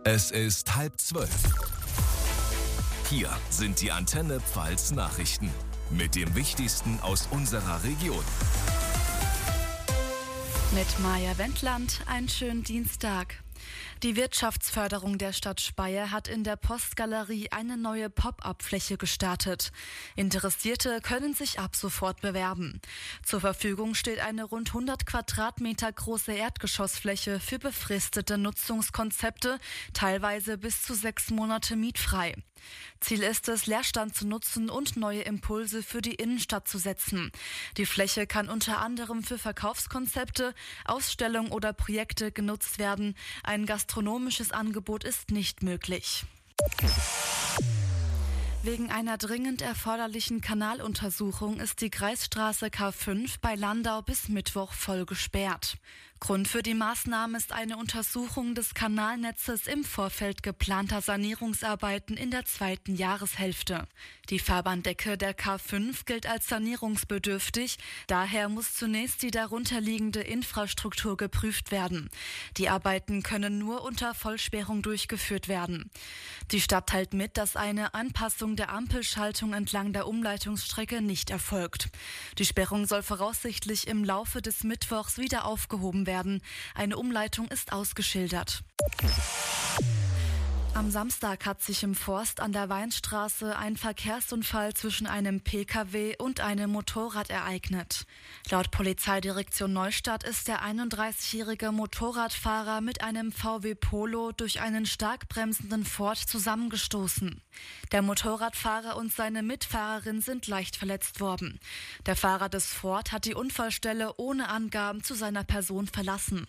Es ist 11:30. Hier sind die Antenne Pfalz Nachrichten mit dem Wichtigsten aus unserer Region. Mit Maja Wendland, einen schönen Dienstag. Die Wirtschaftsförderung der Stadt Speyer hat in der Postgalerie eine neue Pop-up-Fläche gestartet. Interessierte können sich ab sofort bewerben. Zur Verfügung steht eine rund 100 Quadratmeter große Erdgeschossfläche für befristete Nutzungskonzepte, teilweise bis zu 6 Monate mietfrei. Ziel ist es, Leerstand zu nutzen und neue Impulse für die Innenstadt zu setzen. Die Fläche kann unter anderem für Verkaufskonzepte, Ausstellungen oder Projekte genutzt werden. Ein gastronomisches Angebot ist nicht möglich. Wegen einer dringend erforderlichen Kanaluntersuchung ist die Kreisstraße K5 bei Landau bis Mittwoch voll gesperrt. Grund für die Maßnahme ist eine Untersuchung des Kanalnetzes im Vorfeld geplanter Sanierungsarbeiten in der 2. Jahreshälfte. Die Fahrbahndecke der K5 gilt als sanierungsbedürftig, daher muss zunächst die darunterliegende Infrastruktur geprüft werden. Die Arbeiten können nur unter Vollsperrung durchgeführt werden. Die Stadt teilt mit, dass eine Anpassung der Ampelschaltung entlang der Umleitungsstrecke nicht erfolgt. Die Sperrung soll voraussichtlich im Laufe des Mittwochs wieder aufgehoben werden. Eine Umleitung ist ausgeschildert. Am Samstag hat sich im Forst an der Weinstraße ein Verkehrsunfall zwischen einem Pkw und einem Motorrad ereignet. Laut Polizeidirektion Neustadt ist der 31-jährige Motorradfahrer mit einem VW Polo durch einen stark bremsenden Ford zusammengestoßen. Der Motorradfahrer und seine Mitfahrerin sind leicht verletzt worden. Der Fahrer des Ford hat die Unfallstelle ohne Angaben zu seiner Person verlassen.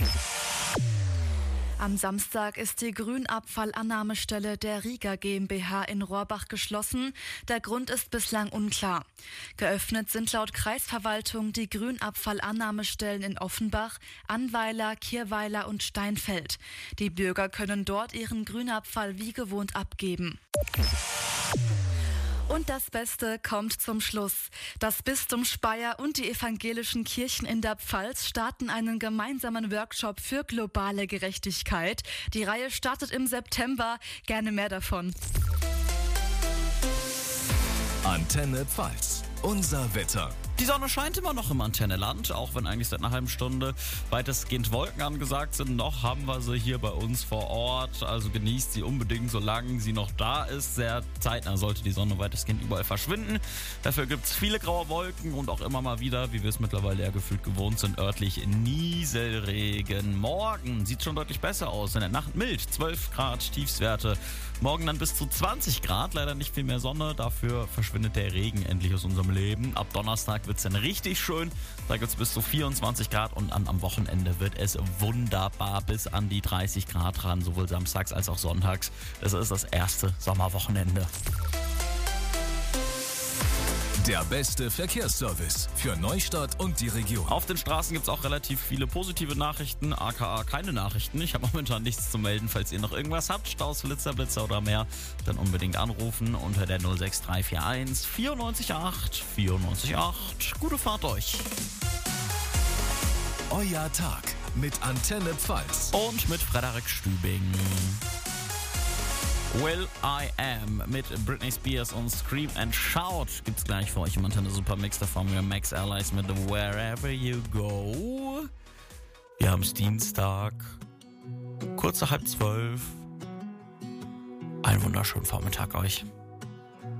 Am Samstag ist die Grünabfallannahmestelle der Riga GmbH in Rohrbach geschlossen. Der Grund ist bislang unklar. Geöffnet sind laut Kreisverwaltung die Grünabfallannahmestellen in Offenbach, Annweiler, Kirweiler und Steinfeld. Die Bürger können dort ihren Grünabfall wie gewohnt abgeben. Und das Beste kommt zum Schluss. Das Bistum Speyer und die evangelischen Kirchen in der Pfalz starten einen gemeinsamen Workshop für globale Gerechtigkeit. Die Reihe startet im September. Gerne mehr davon. Antenne Pfalz, unser Wetter. Die Sonne scheint immer noch im Antenneland, auch wenn eigentlich seit einer halben Stunde weitestgehend Wolken angesagt sind. Noch haben wir sie hier bei uns vor Ort, also genießt sie unbedingt, solange sie noch da ist. Sehr zeitnah sollte die Sonne weitestgehend überall verschwinden. Dafür gibt es viele graue Wolken und auch immer mal wieder, wie wir es mittlerweile ja gefühlt gewohnt sind, örtlich Nieselregen. Morgen sieht schon deutlich besser aus, in der Nacht mild, 12 Grad Tiefstwerte. Morgen dann bis zu 20 Grad, leider nicht viel mehr Sonne, dafür verschwindet der Regen endlich aus unserem Leben. Ab Donnerstag wird es dann richtig schön, da gibt es bis zu 24 Grad und am Wochenende wird es wunderbar bis an die 30 Grad ran, sowohl samstags als auch sonntags. Es ist das erste Sommerwochenende. Der beste Verkehrsservice für Neustadt und die Region. Auf den Straßen gibt es auch relativ viele positive Nachrichten, aka keine Nachrichten. Ich habe momentan nichts zu melden. Falls ihr noch irgendwas habt, Staus, Blitzer oder mehr, dann unbedingt anrufen unter der 06341 94 94 Gute Fahrt euch. Euer Tag mit Antenne Pfalz. Und mit Frederik Stübing. Will I Am mit Britney Spears und Scream and Shout gibt's gleich für euch im Antenne Supermix. Davon wir Max Allies mit Wherever You Go. Wir haben's Dienstag, kurz nach 11:30. Einen wunderschönen Vormittag euch.